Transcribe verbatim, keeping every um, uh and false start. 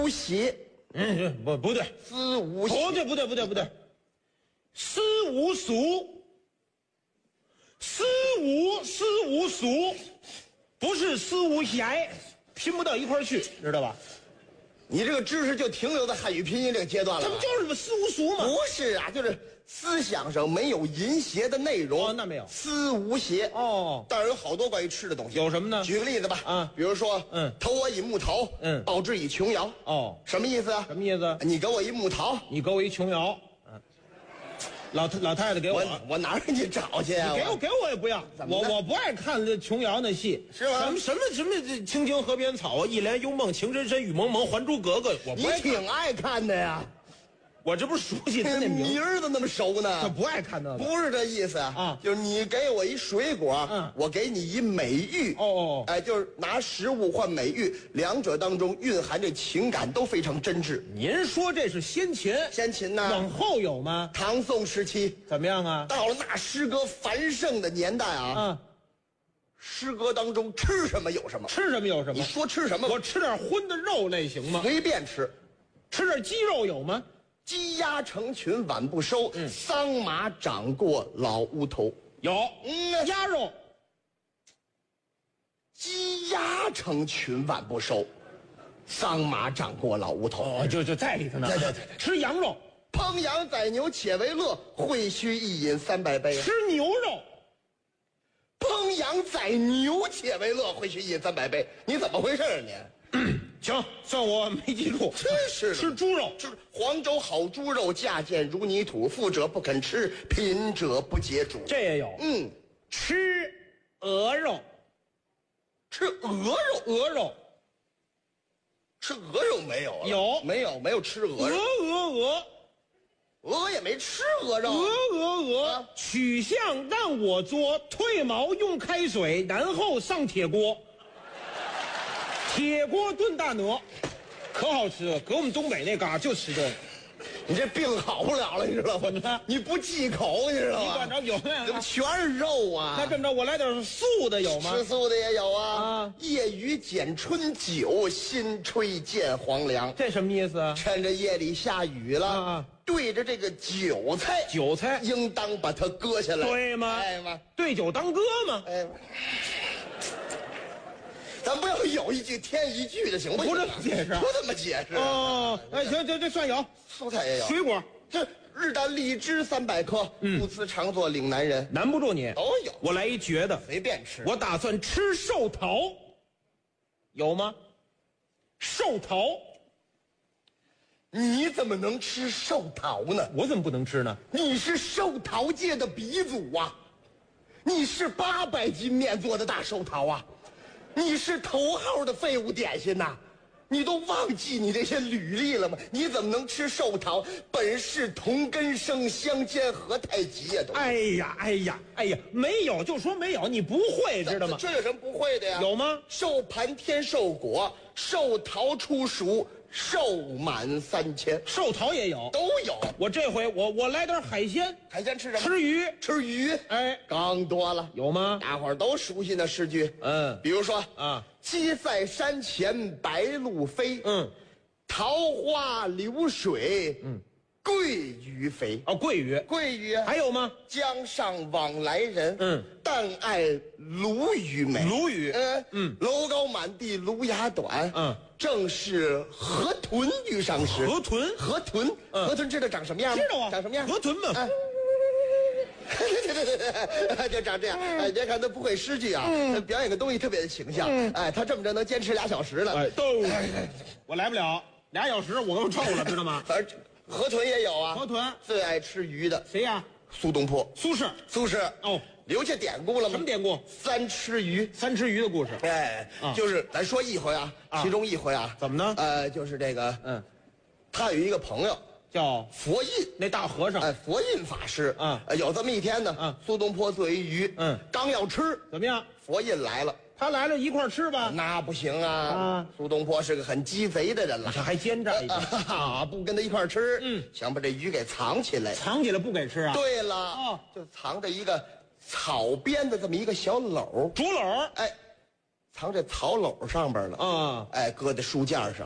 无邪。 嗯，不不对， 思无邪。 不对不对不对不对，思无俗，思无思无俗，不是思无邪，拼不到一块儿去，知道吧？ 你这个知识就停留在汉语拼音这个阶段了吧。 这不就是思无俗吗？ 不是啊，就是思想上没有淫邪的内容。 哦，那没有。 思无邪。 哦， 当然有好多关于吃的东西。 有什么呢？ 举个例子吧。 啊， 比如说， 嗯， 投我一木桃， 嗯， 报之以琼瑶。 哦， 什么意思啊？ 什么意思？ 你给我一木桃， 你给我一琼瑶。嗯，老太老太太给我， 我我哪儿给你找去啊？ 你给我给我也不要，我我不爱看这琼瑶那戏， 是吗？ 什么什么什么这青青河边草啊，一帘幽梦情深深雨蒙蒙，还珠格格，我不爱看。 你挺爱看的呀。 我这不是熟悉他那名名儿都那么熟呢。 他不爱看那个。 不是这意思啊， 啊就是你给我一水果， 嗯， 我给你一美玉。 哦哦， 哎，就是拿食物换美玉，两者当中蕴含着情感都非常真挚。 您说这是先秦， 先秦呢？ 往后有吗？ 唐宋时期怎么样啊？ 到了那诗歌繁盛的年代啊， 嗯， 诗歌当中吃什么有什么， 吃什么有什么？ 你说吃什么？ 我吃点荤的肉类行吗？ 随便吃， 吃点鸡肉有吗？ 鸡鸭成群晚不收， 嗯， 桑麻长过老屋头。 有， 嗯， 鸭肉。 鸡鸭成群晚不收，桑麻长过老屋头。 哦，就就在里头呢。 对对对对， 吃羊肉， 烹羊宰牛且为乐，会须一饮三百杯。 吃牛肉， 烹羊宰牛且为乐，会须一饮三百杯。你怎么回事啊你？ 行，算我没记住。 真是的。 吃猪肉， 吃黄州好猪肉，价贱如泥土，富者不肯吃，贫者不解煮。 这也有。 嗯， 吃鹅肉， 吃鹅肉， 鹅肉吃鹅肉没有了？ 有没有？没有吃鹅鹅肉， 鹅鹅鹅也没吃鹅肉。 鹅鹅鹅啊， 取象让我作，退毛用开水，然后上铁锅。铁锅炖大鹅，可好吃了。搁我们东北那嘎就吃这个。 你这病好不了了，你知道怎么了吗？你不忌口，你知道吗？ 你管着有那怎么全是肉啊？ 那这么着，我来点素的有吗？ 吃素的也有啊。 啊， 夜雨剪春酒，新炊见黄粱。 这什么意思啊？ 趁着夜里下雨了， 啊对着这个韭菜， 韭菜应当把它割下来， 对吗？ 哎妈， 对酒当歌吗？ 哎。咱不要有一句添一句的，行不行？ 不这么解释， 不这么解释。 哦，哎，行，这这算有。 蔬菜也有， 水果这日啖荔枝三百颗， 嗯不辞常作岭南人， 难不住你。 都有。 我来一绝的， 随便吃。 我打算吃寿桃，有吗？寿桃， 你怎么能吃寿桃呢？ 我怎么不能吃呢？ 你是寿桃界的鼻祖啊！你是八百斤面做的大寿桃啊！你是头号的废物点心呐、啊！你都忘记你这些履历了吗？你怎么能吃寿桃？本是同根生，相煎何太急呀、啊！ 哎呀，哎呀，哎呀，没有就说没有，你不会知道吗？ 这有什么不会的呀？ 有吗？ 寿盘天寿果，寿桃初熟，寿满三千， 寿桃也有， 都有。 我这回我我来点海鲜， 海鲜吃什么？ 吃鱼， 吃鱼。 哎， 更多了， 有吗？ 大伙儿都熟悉那诗句， 嗯， 比如说啊， 鸡在山前白鹭飞， 嗯， 桃花流水，嗯，鳜鱼肥。 哦，桂鱼， 鳜鱼还有吗？ 江上往来人， 嗯， 但爱鲈鱼美。 鲈鱼， 嗯嗯， 楼高满地芦芽短， 嗯， 正是河豚遇上时。 河豚， 河豚， 嗯河豚知道长什么样吗？ 知道啊， 长什么样？ 河豚嘛。 哎对对对对，就长这样。哎，别看他不会诗句啊，他表演个东西特别的形象。哎，他这么着能坚持俩小时了。 哎，都，我来不了，俩小时我都臭了，知道吗？ 反正河豚也有啊。 河豚最爱吃鱼的谁呀？ 苏东坡。 苏轼。 苏轼哦， 留下典故了吗？ 什么典故？ 三吃鱼。 三吃鱼的故事。 哎， 啊就是咱说一回啊， 啊其中一回啊， 怎么呢？ 呃，就是这个， 嗯， 他有一个朋友叫佛印。 那大和尚。 哎，佛印法师啊呃有这么一天呢， 啊苏东坡做一鱼， 嗯， 刚要吃， 怎么样？ 佛印来了， 他来了一块儿吃吧。 那不行啊， 啊苏东坡是个很鸡贼的人了， 这还奸诈一点， 啊，不跟他一块儿吃， 嗯， 想把这鱼给藏起来。 藏起来不给吃啊？ 对了， 哦， 就藏着一个草编的这么一个小篓， 竹篓儿哎，藏在草篓上边了， 啊。 哎，搁在书架上。